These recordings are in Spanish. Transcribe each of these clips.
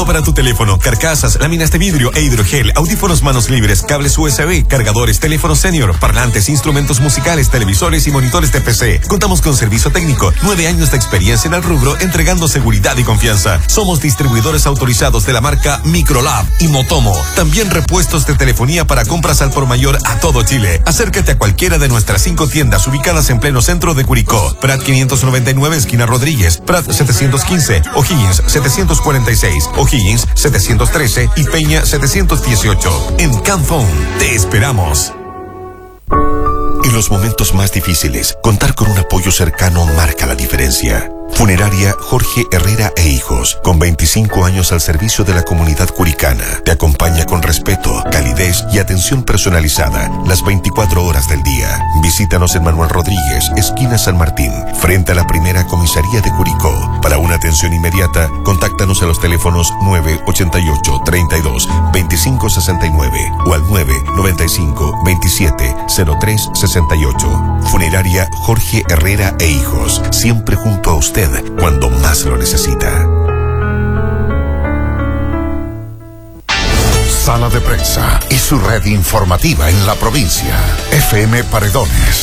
para tu teléfono, carcasas, láminas de vidrio e hidrogel, audífonos manos libres, cables USB, cargadores, teléfono senior, parlantes, instrumentos musicales, televisores y monitores de PC. Contamos con servicio técnico, 9 años de experiencia en el rubro, entregando seguridad y confianza. Somos distribuidores autorizados de la marca Microlab y Motomo. También repuestos de telefonía para compras al por mayor a todo Chile. Acércate a cualquiera de nuestras 5 tiendas ubicadas en pleno centro de Curicó. Prat 599, esquina Rodríguez, Prat 715, O'Higgins 746, O'Higgins 713 y Peña 718. En Canfón, te esperamos. En los momentos más difíciles, contar con un apoyo cercano marca la diferencia. Funeraria Jorge Herrera e Hijos, con 25 años al servicio de la comunidad curicana, te acompaña con respeto, calidez y atención personalizada las 24 horas del día. Visítanos en Manuel Rodríguez, esquina San Martín, frente a la primera comisaría de Curicó. Para una atención inmediata, contáctanos a los teléfonos 988 32 25 69 o al 995 27 03 68. Funeraria Jorge Herrera e Hijos, siempre junto a usted cuando más lo necesita. Sala de Prensa y su red informativa en la provincia. FM Paredones,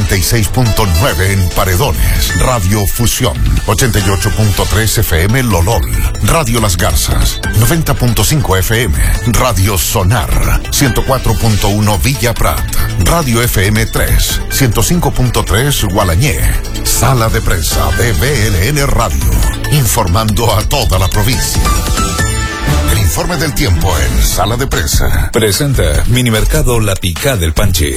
96.9 en Paredones. Radio Fusión, 88.3 FM Lolol. Radio Las Garzas, 90.5 FM. Radio Sonar, 104.1 Villa Prat. Radio FM 3, 105.3 Gualañé. Sala de Prensa de BLN Radio, informando a toda la provincia. El informe del tiempo en Sala de Prensa. Presenta Minimercado La Picá del Panchi.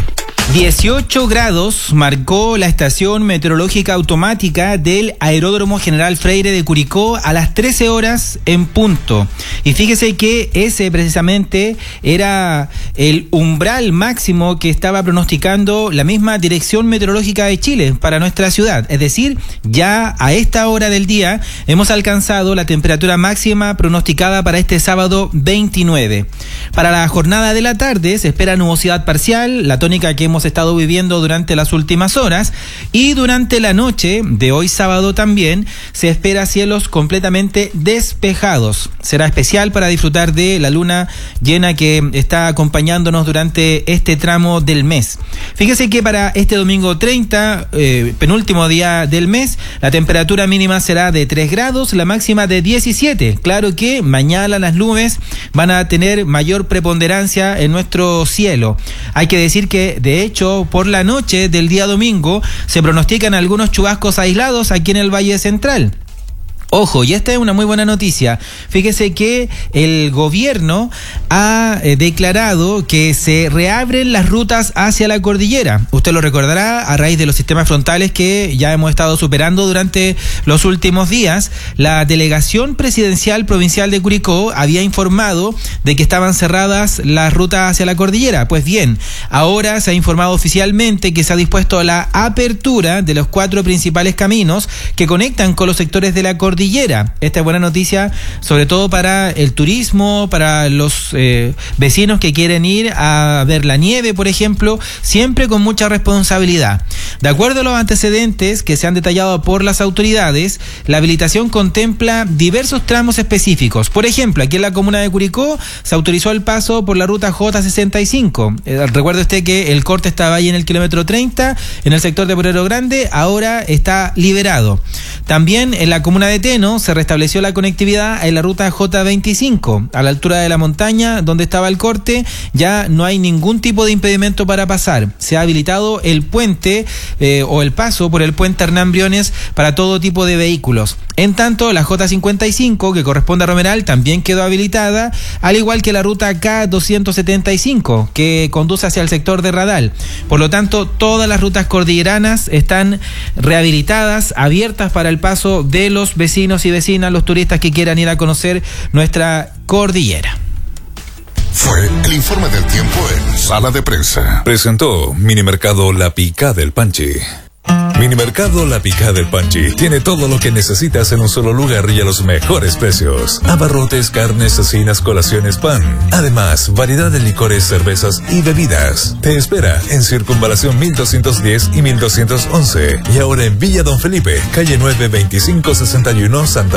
18 grados marcó la estación meteorológica automática del Aeródromo General Freire de Curicó a las 13 horas en punto. Y fíjese que ese precisamente era el umbral máximo que estaba pronosticando la misma Dirección Meteorológica de Chile para nuestra ciudad. Es decir, ya a esta hora del día hemos alcanzado la temperatura máxima pronosticada para este sábado 29. Para la jornada de la tarde se espera nubosidad parcial, la tónica que hemos estado viviendo durante las últimas horas, y durante la noche de hoy sábado también se espera cielos completamente despejados. Será especial para disfrutar de la luna llena que está acompañándonos durante este tramo del mes. Fíjese que para este domingo 30, penúltimo día del mes, la temperatura mínima será de 3 grados, la máxima de 17. Claro que mañana las nubes van a tener mayor preponderancia en nuestro cielo. Hay que decir que de hecho por la noche del día domingo se pronostican algunos chubascos aislados aquí en el Valle Central. Ojo, y esta es una muy buena noticia. Fíjese que el gobierno ha declarado que se reabren las rutas hacia la cordillera. Usted lo recordará a raíz de los sistemas frontales que ya hemos estado superando durante los últimos días. La delegación presidencial provincial de Curicó había informado de que estaban cerradas las rutas hacia la cordillera. Pues bien, ahora se ha informado oficialmente que se ha dispuesto la apertura de los 4 principales caminos que conectan con los sectores de la cordillera. Esta es buena noticia, sobre todo para el turismo, para los vecinos que quieren ir a ver la nieve, por ejemplo, siempre con mucha responsabilidad. De acuerdo a los antecedentes que se han detallado por las autoridades, la habilitación contempla diversos tramos específicos. Por ejemplo, aquí en la comuna de Curicó se autorizó el paso por la ruta J65. Recuerde usted que el corte estaba ahí en el kilómetro 30, en el sector de Porero Grande, ahora está liberado. También en la comuna de Teno se restableció la conectividad en la ruta J25. A la altura de la montaña donde estaba el corte ya no hay ningún tipo de impedimento para pasar. Se ha habilitado el puente o el paso por el puente Hernán Briones para todo tipo de vehículos. En tanto, la J55, que corresponde a Romeral, también quedó habilitada, al igual que la ruta K275, que conduce hacia el sector de Radal. Por lo tanto, todas las rutas cordilleranas están rehabilitadas, abiertas para el paso de los vecinos y vecinas, los turistas que quieran ir a conocer nuestra cordillera. Fue el informe del tiempo en Sala de Prensa. Presentó Minimercado La Picá del Panchi. Minimercado La Picá del Panchi tiene todo lo que necesitas en un solo lugar y a los mejores precios. Abarrotes, carnes, cecinas, colaciones, pan. Además, variedad de licores, cervezas y bebidas. Te espera en Circunvalación 1210 y 1211. Y ahora en Villa Don Felipe, calle 9, 2561, Santa